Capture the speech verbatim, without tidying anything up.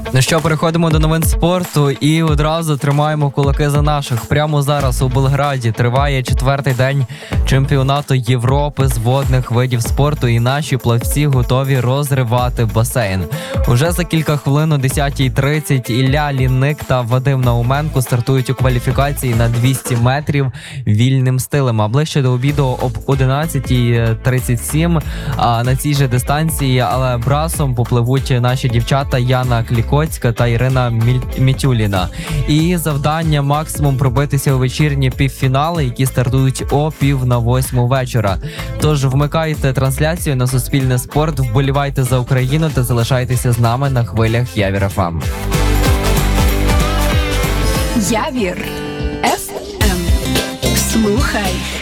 Ну що, переходимо до новин спорту і одразу тримаємо кулаки за наших. Прямо зараз у Белграді триває четвертий день чемпіонату Європи з водних видів спорту, і наші плавці готові розривати басейн. Уже за кілька хвилин о десятій тридцять Ілля Лінник та Вадим Науменко стартують у кваліфікації на двісті метрів вільним стилем. А ближче до обіду об одинадцятій тридцять сім а на цій же дистанції, але брасом попливуть наші дівчата Яна Клікоцька та Ірина Мітюліна. І завдання максимум пробитися у вечірні півфінали, які стартують о пів на восьму вечора. Тож вмикайте трансляцію на Суспільне спорт, вболівайте за Україну та залишайтеся з нами на хвилях Явір еф ем. Явір еф ем. Слухай